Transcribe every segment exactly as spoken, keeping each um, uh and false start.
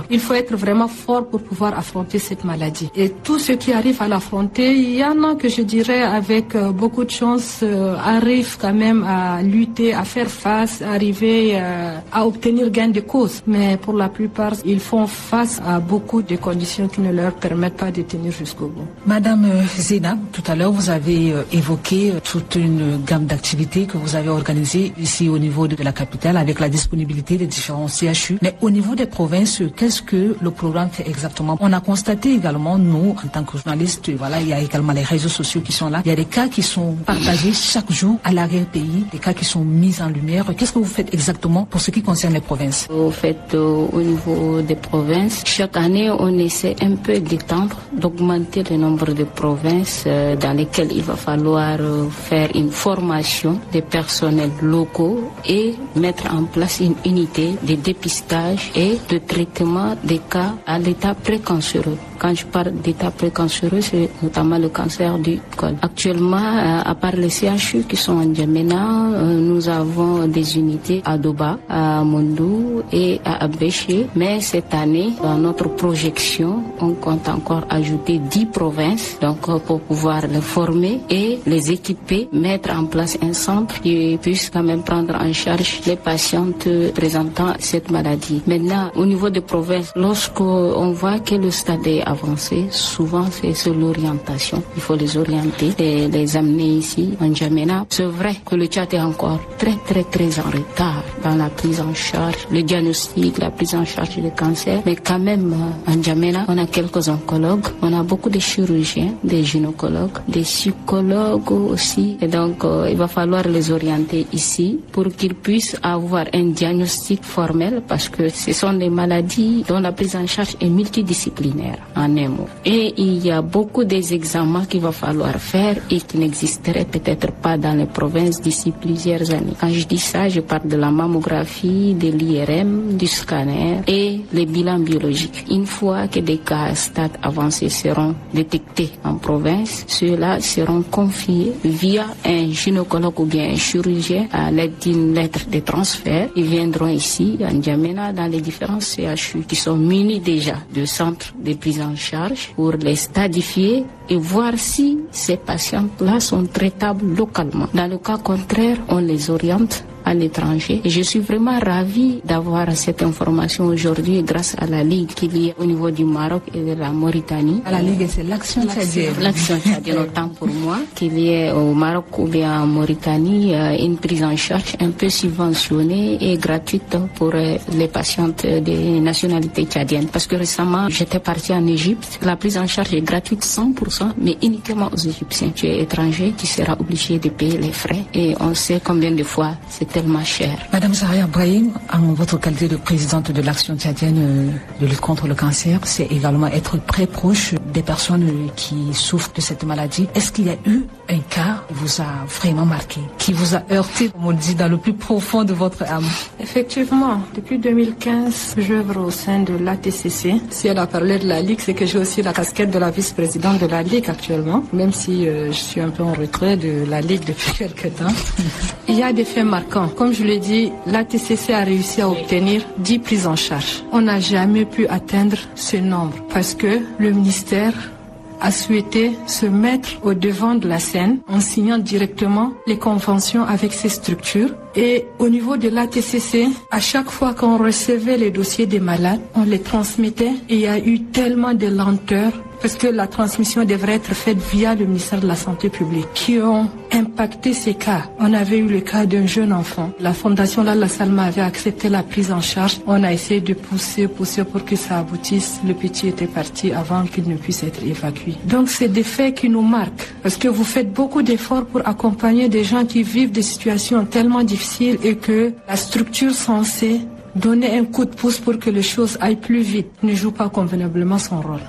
Il faut être vraiment fort pour pouvoir affronter cette maladie. Et tous ceux qui arrivent à l'affronter, il y en a que je dirais avec euh, beaucoup de chance euh, arrivent quand même à lutter, à faire face, à arriver euh, à obtenir gain de cause. Mais pour la plupart, ils font face à beaucoup de conditions qui ne leur permettent pas de tenir jusqu'au bout. Madame Zéna, tout à l'heure, vous avez euh, évoqué euh, toute une gamme d'activités que vous avez organisées ici au niveau de la capitale avec la disponibilité des différents C H U. Mais au niveau des provinces, qu'est-ce que le programme fait exactement? On a constaté également, nous, en tant que journalistes, voilà, il y a également les réseaux sociaux qui sont là. Il y a des cas qui sont partagés chaque jour à l'arrière-pays, des cas qui sont mis en lumière. Qu'est-ce que vous faites exactement pour ce qui concerne les provinces? Au fait, euh, au niveau des provinces, chaque année, on essaie un peu d'étendre, d'augmenter le nombre de provinces euh, dans lesquelles il va falloir euh, faire une formation des personnels locaux et mettre en place une unité de dépistage et de traitement des cas à l'état précancéreux. Quand je parle d'état précancéreux, c'est notamment le cancer du col. Actuellement, euh, à part les C H U qui sont en Djamena, euh, nous avons des unités à Doba, à Mondou et à Abéché. Mais cette année, dans notre projection, on compte encore ajouter dix provinces, donc euh, pour pouvoir les former et les équiper, mettre en place un centre qui puisse quand même prendre en charge les patientes présentant cette maladie. Maintenant, au niveau des provinces, lorsqu'on voit que le stade est avancé, souvent c'est sur l'orientation. Il faut les orienter et les amener ici en Djamena. C'est vrai que le Tchad est encore très très très en retard dans la prise en charge, le diagnostic, la prise en charge du cancer. Mais quand même, en Djamena, on a quelques oncologues, on a beaucoup de chirurgiens, des gynécologues, des psychologues aussi. Et donc, euh, il va falloir les orienter ici pour qu'ils puissent avoir un diagnostic formel parce que ce sont des maladies dont la prise en charge est multidisciplinaire. En un mot. Et il y a beaucoup des examens qu'il va falloir faire et qui n'existeraient peut-être pas dans les provinces d'ici plusieurs années. Quand je dis ça, je parle de la mammographie, de l'I R M, du scanner et les bilans biologiques. Une fois que des cas à stade avancé seront détectés en province, ceux-là seront confiés via un gynécologue ou bien un chirurgien à l'aide d'une lettre de transfert. Ils viendront ici, en Djamena, dans les différents C H U qui sont munis déjà de centres de prise en charge pour les stadifier et voir si ces patientes-là sont traitables localement. Dans le cas contraire, on les oriente à l'étranger. Et je suis vraiment ravie d'avoir cette information aujourd'hui grâce à la Ligue qu'il y a au niveau du Maroc et de la Mauritanie. À la Ligue, c'est l'Action tchadienne. L'Action tchadienne, autant pour moi, qu'il y ait au Maroc ou bien en Mauritanie une prise en charge un peu subventionnée et gratuite pour les patientes des nationalités tchadiennes. Parce que récemment, j'étais partie en Égypte. La prise en charge est gratuite cent pour cent, mais uniquement aux Égyptiens. Tu es étranger, tu seras obligé de payer les frais. Et on sait combien de fois c'est tellement cher. Madame Zahra Brahim, en votre qualité de présidente de l'Action tchadienne de lutte contre le cancer, c'est également être très proche des personnes qui souffrent de cette maladie. Est-ce qu'il y a eu un cas qui vous a vraiment marqué, qui vous a heurté, comme on dit, dans le plus profond de votre âme? Effectivement, depuis deux mille quinze, j'œuvre au sein de l'A T C C. Si elle a parlé de la Ligue, c'est que j'ai aussi la casquette de la vice-présidente de la Ligue actuellement, même si euh, je suis un peu en retrait de la Ligue depuis quelques temps. Il y a des faits marquants. Comme je l'ai dit, l'A T C C a réussi à obtenir dix prises en charge. On n'a jamais pu atteindre ce nombre parce que le ministère a souhaité se mettre au devant de la scène en signant directement les conventions avec ces structures. Et au niveau de l'A T C C, à chaque fois qu'on recevait les dossiers des malades, on les transmettait et il y a eu tellement de lenteur parce que la transmission devrait être faite via le ministère de la Santé publique qui ont impacté ces cas. On avait eu le cas d'un jeune enfant. La fondation Lalla Salma avait accepté la prise en charge. On a essayé de pousser, pousser pour que ça aboutisse. Le petit était parti avant qu'il ne puisse être évacué. Donc c'est des faits qui nous marquent parce que vous faites beaucoup d'efforts pour accompagner des gens qui vivent des situations tellement difficiles et que la structure censée donner un coup de pouce pour que les choses aillent plus vite ne joue pas convenablement son rôle.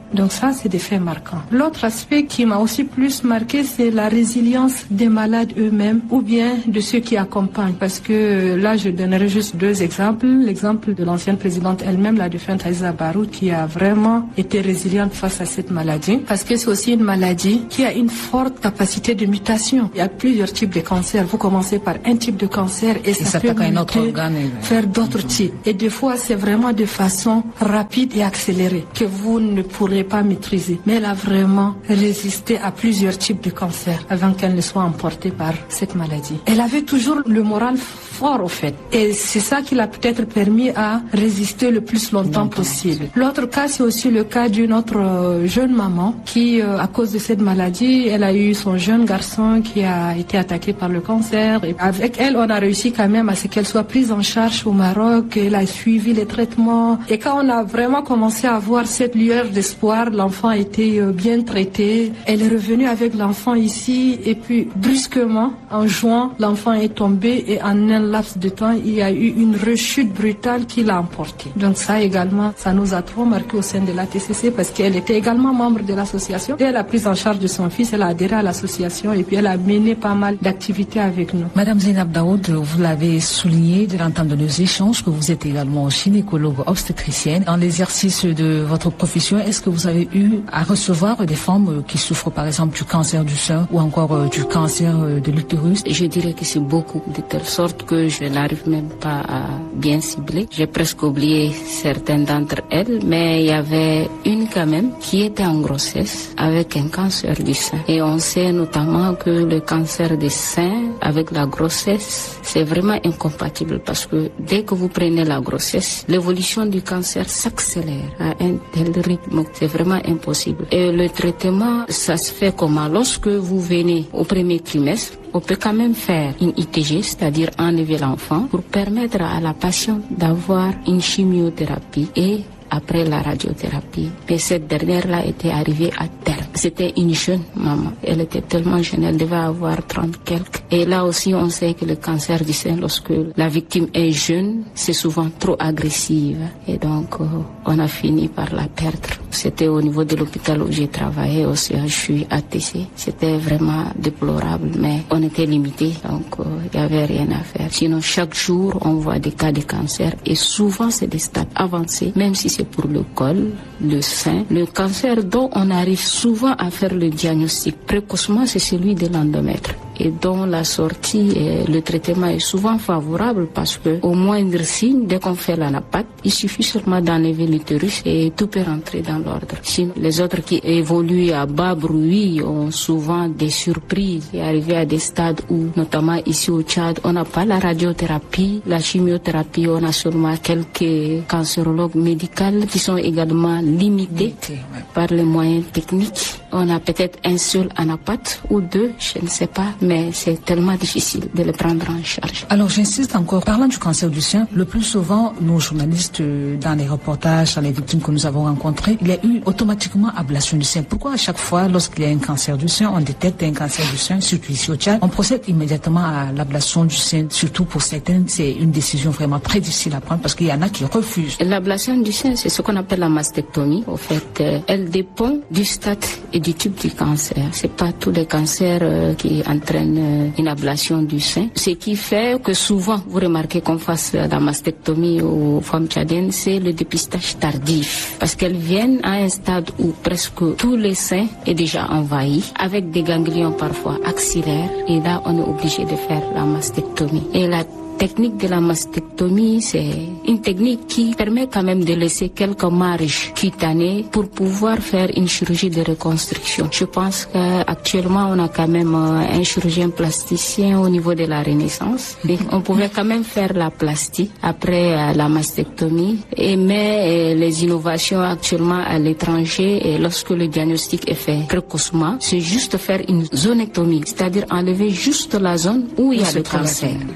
Donc ça, c'est des faits marquants. L'autre aspect qui m'a aussi plus marqué, c'est la résilience des malades eux-mêmes ou bien de ceux qui accompagnent. Parce que là, je donnerai juste deux exemples. L'exemple de l'ancienne présidente elle-même, la défunte Aïssa Barou, qui a vraiment été résiliente face à cette maladie. Parce que c'est aussi une maladie qui a une forte capacité de mutation. Il y a plusieurs types de cancers. Vous commencez par un type de cancer et, et ça, ça peut muter, un autre organe, faire d'autres mmh. types. Et des fois, c'est vraiment de façon rapide et accélérée que vous ne pourrez pas maîtriser. Mais elle a vraiment résisté à plusieurs types de cancers avant qu'elle ne soit emportée par cette maladie. Elle avait toujours le moral fort au fait. Et c'est ça qui l'a peut-être permis à résister le plus longtemps possible. L'autre cas, c'est aussi le cas d'une autre jeune maman qui, à cause de cette maladie, elle a eu son jeune garçon qui a été attaqué par le cancer. Et avec elle, on a réussi quand même à ce qu'elle soit prise en charge au Maroc. Elle a suivi les traitements. Et quand on a vraiment commencé à voir cette lueur d'espoir, l'enfant a été bien traité. Elle est revenue avec l'enfant ici et puis brusquement, en juin, l'enfant est tombé et en un laps de temps, il y a eu une rechute brutale qui l'a emporté. Donc ça également, ça nous a trop marqué au sein de l'A T C C parce qu'elle était également membre de l'association. Dès la prise en charge de son fils, elle a adhéré à l'association et puis elle a mené pas mal d'activités avec nous. Madame Zainab Daoud, vous l'avez souligné de l'entendre de nos échanges que vous êtes également gynécologue obstétricienne. Dans l'exercice de votre profession, est-ce que vous avez eu à recevoir des femmes qui souffrent par exemple du cancer du sein ou encore du cancer de l'utérus? Je dirais que c'est beaucoup, de telle sorte que je n'arrive même pas à bien cibler. J'ai presque oublié certaines d'entre elles, mais il y avait une quand même qui était en grossesse avec un cancer du sein. Et on sait notamment que le cancer du sein avec la grossesse, c'est vraiment incompatible parce que dès que vous prenez la grossesse, l'évolution du cancer s'accélère à un tel rythme. C'est vraiment impossible. Et le traitement, ça se fait comment? Lorsque vous venez au premier trimestre, on peut quand même faire une I T G, c'est-à-dire enlever l'enfant, pour permettre à la patiente d'avoir une chimiothérapie et après la radiothérapie. Mais cette dernière-là était arrivée à terme. C'était une jeune maman. Elle était tellement jeune, elle devait avoir trente quelques. Et là aussi, on sait que le cancer du sein, lorsque la victime est jeune, c'est souvent trop agressive. Et donc, euh, on a fini par la perdre. C'était au niveau de l'hôpital où j'ai travaillé, au C H U A T C. C'était vraiment déplorable, mais on était limité, donc il euh, n'y avait rien à faire. Sinon, chaque jour, on voit des cas de cancer et souvent, c'est des stades avancés, même si c'est pour le col, le sein. Le cancer dont on arrive souvent à faire le diagnostic précocement, c'est celui de l'endomètre, et dont la sortie et le traitement est souvent favorable parce que au moindre signe, dès qu'on fait la napate, il suffit seulement d'enlever l'utérus et tout peut rentrer dans l'ordre. Sinon, les autres qui évoluent à bas bruit ont souvent des surprises et arrivent à des stades où, notamment ici au Tchad, on n'a pas la radiothérapie, la chimiothérapie, on a seulement quelques cancérologues médicaux qui sont également limités par les moyens techniques. On a peut-être un seul anapathe ou deux, je ne sais pas, mais c'est tellement difficile de les prendre en charge. Alors j'insiste encore, parlant du cancer du sein, le plus souvent, nos journalistes, dans les reportages, dans les victimes que nous avons rencontrées, il y a eu automatiquement ablation du sein. Pourquoi à chaque fois, lorsqu'il y a un cancer du sein, on détecte un cancer du sein, surtout ici au Tchad, on procède immédiatement à l'ablation du sein? Surtout pour certaines, c'est une décision vraiment très difficile à prendre parce qu'il y en a qui refusent. L'ablation du sein, c'est ce qu'on appelle la mastectomie. Au fait, euh, elle dépend du stade et du type du cancer. C'est pas tous les cancers euh, qui entraînent euh, une ablation du sein. Ce qui fait que souvent, vous remarquez qu'on fasse euh, la mastectomie aux femmes tchadiennes, c'est le dépistage tardif. Parce qu'elles viennent à un stade où presque tout le sein est déjà envahi, avec des ganglions parfois axillaires. Et là, on est obligé de faire la mastectomie. Et la technique de la mastectomie, c'est une technique qui permet quand même de laisser quelques marges cutanées pour pouvoir faire une chirurgie de reconstruction. Je pense qu'actuellement, on a quand même un chirurgien plasticien au niveau de la Renaissance. Et on pouvait quand même faire la plastie après la mastectomie. Et mais les innovations actuellement à l'étranger, et lorsque le diagnostic est fait précocement, c'est juste faire une zonectomie, c'est-à-dire enlever juste la zone où il y a le cancer.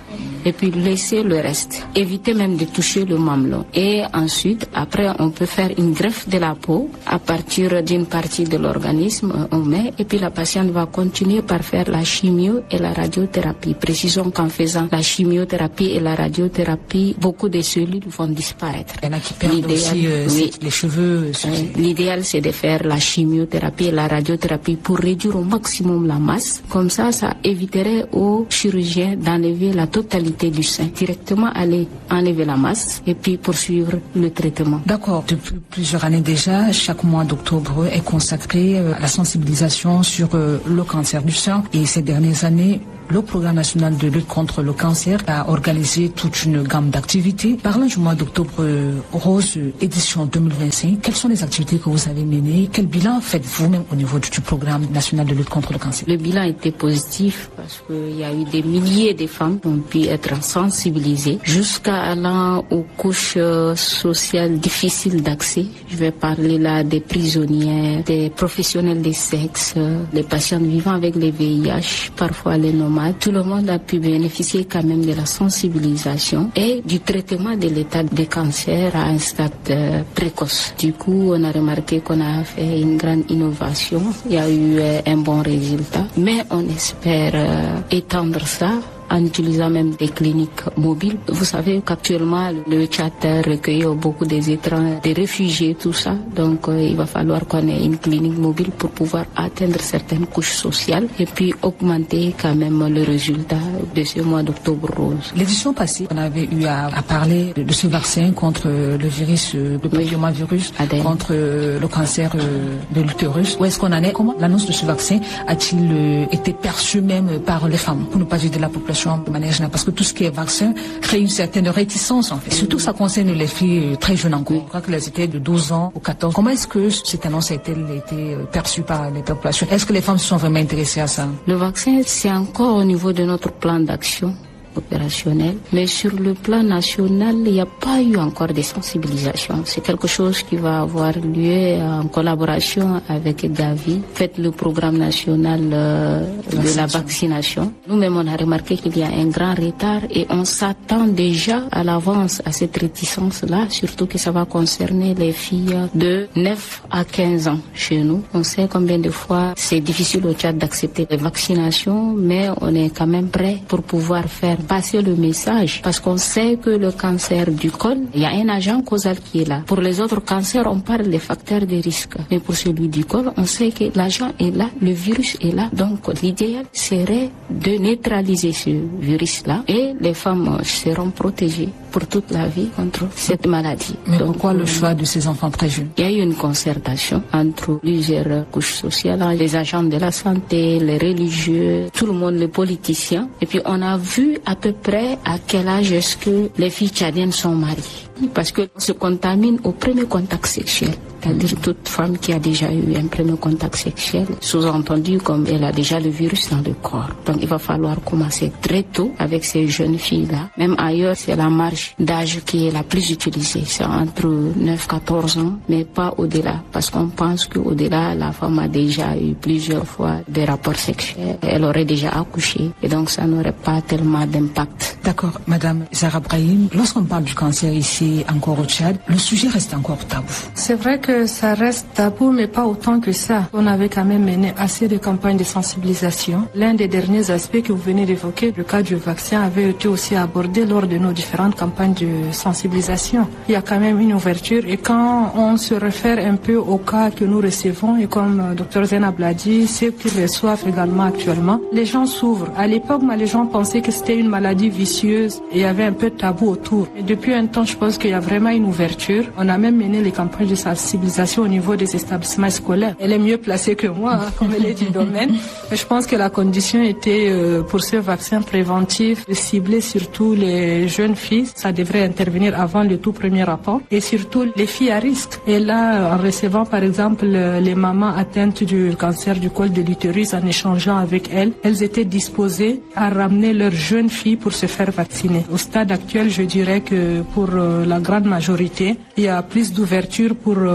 et puis laisser le reste. Éviter même de toucher le mamelon. Et ensuite, après, on peut faire une greffe de la peau à partir d'une partie de l'organisme, on met, et puis la patiente va continuer par faire la chimio et la radiothérapie. Précisons qu'en faisant la chimiothérapie et la radiothérapie, beaucoup de cellules vont disparaître. Il y en a qui perdent aussi euh, oui. les cheveux. Oui. L'idéal, c'est de faire la chimiothérapie et la radiothérapie pour réduire au maximum la masse. Comme ça, ça éviterait aux chirurgiens d'enlever la totalité du sein. Directement aller enlever la masse et puis poursuivre le traitement. D'accord. Depuis plusieurs années déjà, chaque mois d'octobre est consacré à la sensibilisation sur euh, le cancer du sein. Et ces dernières années, le Programme national de lutte contre le cancer a organisé toute une gamme d'activités. Parlons du mois d'octobre rose, édition deux mille vingt-cinq. Quelles sont les activités que vous avez menées? Quel bilan faites-vous même au niveau du Programme national de lutte contre le cancer? Le bilan était positif parce qu'il y a eu des milliers de femmes qui ont pu être sensibilisées jusqu'à allant aux couches sociales difficiles d'accès. Je vais parler là des prisonnières, des professionnels des sexes, des patients vivant avec les V I H, parfois les nomades. Tout le monde a pu bénéficier quand même de la sensibilisation et du traitement de l'état de cancer à un stade euh, précoce. Du coup, on a remarqué qu'on a fait une grande innovation. Il y a eu euh, un bon résultat, mais on espère euh, étendre ça en utilisant même des cliniques mobiles. Vous savez qu'actuellement, le Tchad recueille beaucoup des étrangers, des réfugiés, tout ça. Donc, euh, il va falloir qu'on ait une clinique mobile pour pouvoir atteindre certaines couches sociales et puis augmenter quand même le résultat de ce mois d'octobre rose. L'édition passée, on avait eu à, à parler de, de ce vaccin contre le virus, le papillomavirus, oui. contre euh, le cancer euh, de l'utérus. Où est-ce qu'on en est? Comment l'annonce de ce vaccin a-t-il euh, été perçu même par les femmes, pour ne pas dire de la population de manière générale, parce que tout ce qui est vaccin crée une certaine réticence en fait. Surtout ça concerne les filles très jeunes encore. Je crois qu'elles étaient de douze ans ou quatorze. Comment est-ce que cette annonce a été, a été perçue par les populations? Est-ce que les femmes se sont vraiment intéressées à ça? Le vaccin, c'est encore au niveau de notre plan d'action opérationnel, mais sur le plan national, il n'y a pas eu encore de sensibilisation. C'est quelque chose qui va avoir lieu en collaboration avec Gavi, fait le programme national euh, de la vaccination. Nous-mêmes, on a remarqué qu'il y a un grand retard et on s'attend déjà à l'avance à cette réticence-là, surtout que ça va concerner les filles de neuf à quinze ans chez nous. On sait combien de fois c'est difficile au Tchad d'accepter les vaccinations, mais on est quand même prêt pour pouvoir faire passer le message, parce qu'on sait que le cancer du col, il y a un agent causal qui est là. Pour les autres cancers, on parle des facteurs de risque, mais pour celui du col, on sait que l'agent est là, le virus est là. Donc l'idéal serait de neutraliser ce virus-là et les femmes seront protégées pour toute la vie contre cette maladie. Mais donc pourquoi le choix de ces enfants très jeunes? Il y a eu une concertation entre plusieurs couches sociales, les agents de la santé, les religieux, tout le monde, les politiciens, et puis on a vu à peu près à quel âge est-ce que les filles tchadiennes sont mariées. Parce qu'on se contamine au premier contact sexuel. C'est-à-dire toute femme qui a déjà eu un premier contact sexuel, sous-entendu comme elle a déjà le virus dans le corps. Donc il va falloir commencer très tôt avec ces jeunes filles-là. Même ailleurs, c'est la marge d'âge qui est la plus utilisée. C'est entre neuf à quatorze ans, mais pas au-delà. Parce qu'on pense qu'au-delà, la femme a déjà eu plusieurs fois des rapports sexuels. Elle aurait déjà accouché. Et donc ça n'aurait pas tellement d'impact. D'accord. Madame Zahra Brahim, lorsqu'on parle du cancer ici, encore au Tchad, le sujet reste encore tabou. C'est vrai que ça reste tabou, mais pas autant que ça. On avait quand même mené assez de campagnes de sensibilisation. L'un des derniers aspects que vous venez d'évoquer, le cas du vaccin, avait été aussi abordé lors de nos différentes campagnes de sensibilisation. Il y a quand même une ouverture, et quand on se réfère un peu aux cas que nous recevons, et comme le docteur Zainab l'a dit, ceux qu'ils reçoivent également actuellement, les gens s'ouvrent. À l'époque, les gens pensaient que c'était une maladie vicieuse et il y avait un peu de tabou autour. Et depuis un temps, je pense qu'il y a vraiment une ouverture. On a même mené les campagnes de sensibilisation au niveau des établissements scolaires. Elle est mieux placée que moi, hein, comme elle est du domaine. Mais je pense que la condition était euh, pour ce vaccin préventif de cibler surtout les jeunes filles. Ça devrait intervenir avant le tout premier rapport. Et surtout les filles à risque. Et là, en recevant par exemple les mamans atteintes du cancer du col de l'utérus, en échangeant avec elles, elles étaient disposées à ramener leurs jeunes filles pour se faire vacciner. Au stade actuel, je dirais que pour euh, la grande majorité, il y a plus d'ouverture pour euh,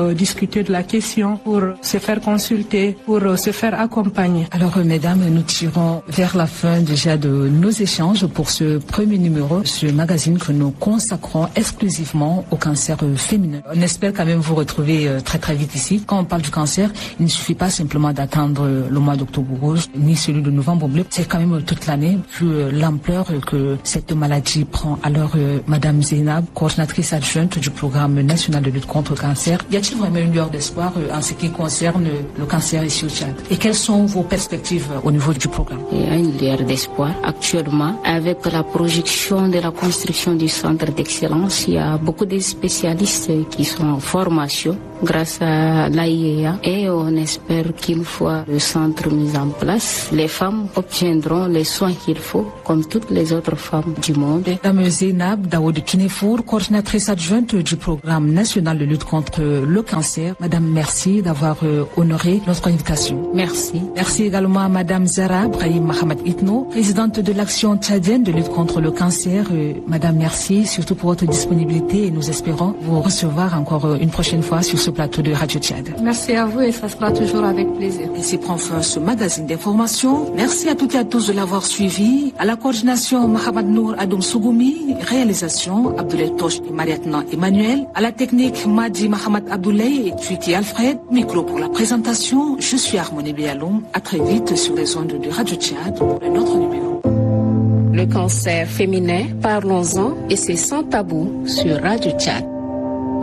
euh, discuter de la question, pour se faire consulter, pour euh, se faire accompagner. Alors, euh, mesdames, nous tirons vers la fin déjà de nos échanges pour ce premier numéro, ce magazine que nous consacrons exclusivement au cancer euh, féminin. On espère quand même vous retrouver euh, très très vite ici. Quand on parle du cancer, il ne suffit pas simplement d'attendre euh, le mois d'octobre rose, ni celui de novembre bleu. C'est quand même toute l'année, vu euh, l'ampleur euh, que cette maladie prend. Alors, euh, Madame Zeynab, coordinatrice adjointe du programme national de lutte contre le cancer, y a-t-il vraiment une lueur d'espoir euh, en ce qui concerne euh, le cancer ici au Tchad? Et quelles sont vos perspectives euh, au niveau du programme? Il y a une lueur d'espoir actuellement avec la projection de la construction du centre d'excellence. Il y a beaucoup de spécialistes qui sont en formation grâce à l'A I E A et on espère qu'une fois le centre mis en place, les femmes obtiendront les soins qu'il faut comme toutes les autres femmes du monde. Madame Zeynab Daoud Kinefour, coordinatrice adjointe du programme national de lutte contre le cancer. Madame, merci d'avoir euh, honoré notre invitation. Merci. Merci également à Madame Zara Brahim Mohamed Itno, présidente de l'action tchadienne de lutte contre le cancer. Euh, Madame, merci surtout pour votre disponibilité et nous espérons vous recevoir encore euh, une prochaine fois sur ce plateau de Radio Tchad. Merci à vous et ça sera toujours avec plaisir. Ici prend fin ce magazine d'information. Merci à toutes et à tous de l'avoir suivi. À la coordination, Mohamed Nour Adoum Sougoumi. Réalisation, Abdoulaye Tosh et Mariatna Emmanuel. À la technique, Madi Mohamed Abdoulaye et Twiti Alfred. Micro pour la présentation, je suis Harmonie Bialoum. À très vite sur les ondes de Radio Tchad pour un autre numéro. Le cancer féminin, parlons-en et c'est sans tabou sur Radio Tchad.